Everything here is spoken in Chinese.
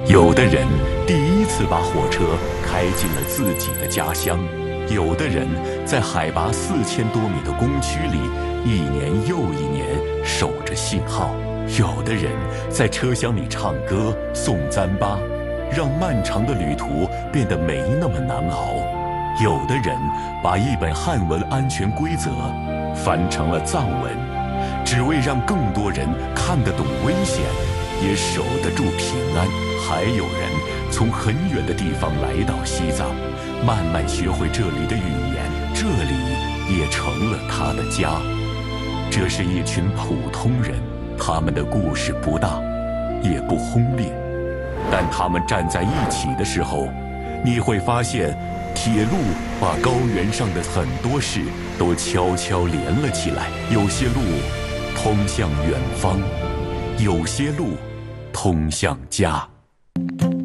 有的人第一次把火车开进了自己的家乡，有的人在海拔4000多米的工区里一年又一年守着信号，有的人在车厢里唱歌送糌粑，让漫长的旅途变得没那么难熬，有的人把一本汉文安全规则翻成了藏文，只为让更多人看得懂危险，也守得住平安。还有人从很远的地方来到西藏，慢慢学会这里的语言，这里也成了他的家。这是一群普通人，他们的故事不大，也不轰烈，但他们站在一起的时候，你会发现，铁路把高原上的很多事都悄悄连了起来。有些路通向远方，有些路通向家。